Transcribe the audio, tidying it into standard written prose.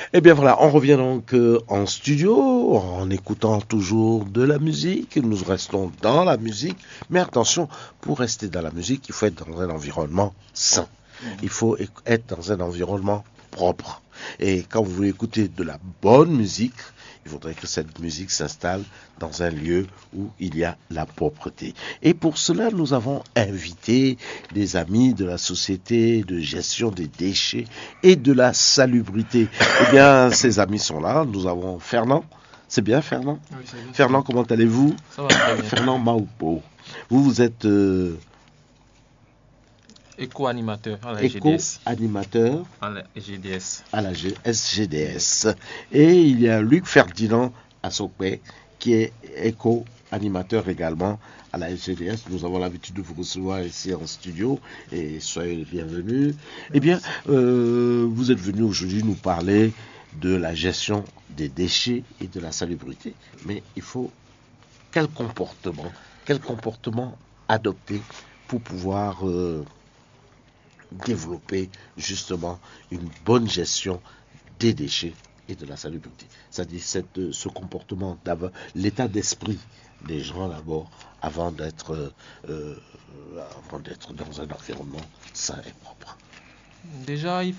Eh bien voilà, on revient donc en studio en écoutant toujours de la musique. Nous restons dans la musique, mais attention, pour rester dans la musique, il faut être dans un environnement sain. Il faut être dans un environnement propre. Et quand vous voulez écouter de la bonne musique, il faudrait que cette musique s'installe dans un lieu où il y a la propreté. Et pour cela, nous avons invité des amis de la société de gestion des déchets et de la salubrité. Eh bien, ces amis sont là. Nous avons Fernand. C'est bien, Fernand? Oui, c'est bien. Fernand, comment allez-vous? Ça va très bien. Fernand Maupo. Vous êtes Éco-animateur à la GDS. éco-animateur À la GDS. à la SGDS. Et il y a Luc Ferdinand Assokwe, qui est éco-animateur également à la SGDS. Nous avons l'habitude de vous recevoir ici en studio et soyez les bienvenus. Eh bien, vous êtes venus aujourd'hui nous parler de la gestion des déchets et de la salubrité. Mais il faut quel comportement adopter pour pouvoir développer justement une bonne gestion des déchets et de la salubrité. C'est-à-dire ce comportement, l'état d'esprit des gens d'abord, avant d'être dans un environnement sain et propre. Déjà, il